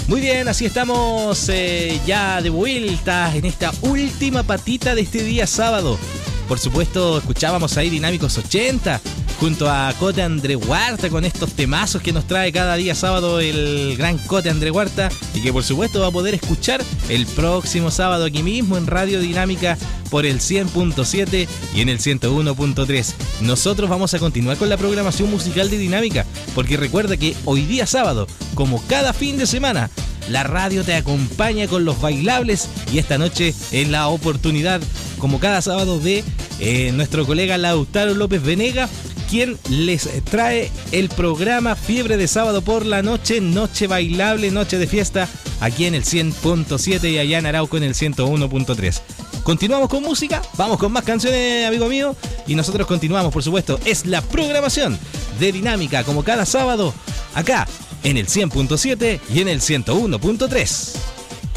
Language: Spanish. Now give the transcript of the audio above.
Muy bien, así estamos ya de vuelta en esta última patita de este día sábado. Por supuesto, escuchábamos ahí Dinámicos 80 junto a Cote André Huarta con estos temazos que nos trae cada día sábado el gran Cote André Huarta y que por supuesto va a poder escuchar el próximo sábado aquí mismo en Radio Dinámica por el 100.7 y en el 101.3. Nosotros vamos a continuar con la programación musical de Dinámica porque recuerda que hoy día sábado, como cada fin de semana, la radio te acompaña con los bailables y esta noche es la oportunidad, como cada sábado, de nuestro colega Lautaro López Venega, quien les trae el programa Fiebre de Sábado por la Noche, noche bailable, noche de fiesta, aquí en el 100.7 y allá en Arauco en el 101.3. Continuamos con música, vamos con más canciones, amigo mío, y nosotros continuamos, por supuesto, es la programación de Dinámica, como cada sábado, acá en el 100.7 y en el 101.3.